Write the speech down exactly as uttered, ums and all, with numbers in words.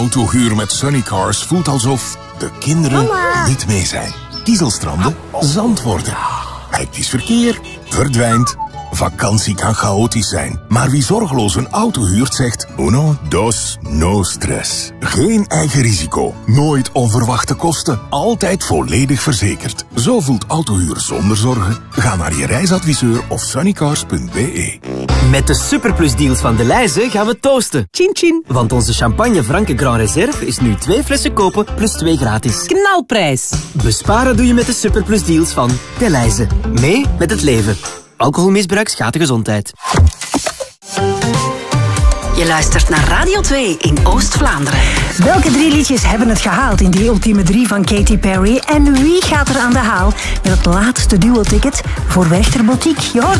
Autohuur met Sunnycars voelt alsof de kinderen Mama. niet mee zijn. Kiezelstranden, zand worden. Hectisch verkeer verdwijnt. Vakantie kan chaotisch zijn, maar wie zorgeloos een auto huurt zegt uno, dos, no stress. Geen eigen risico, nooit onverwachte kosten, altijd volledig verzekerd. Zo voelt autohuur zonder zorgen. Ga naar je reisadviseur of sunnycars punt b e. Met de superplusdeals van De Leize gaan we toosten. Chin chin. Want onze champagne Franke Grand Reserve is nu twee flessen kopen plus twee gratis. Knalprijs. Besparen doe je met de superplusdeals van De Leize. Mee met het leven. Alcoholmisbruik schaadt de gezondheid. Je luistert naar Radio twee in Oost-Vlaanderen. Welke drie liedjes hebben het gehaald in die ultieme drie van Katy Perry? En wie gaat er aan de haal met het laatste duo-ticket voor Werchter Boutique? Je hoort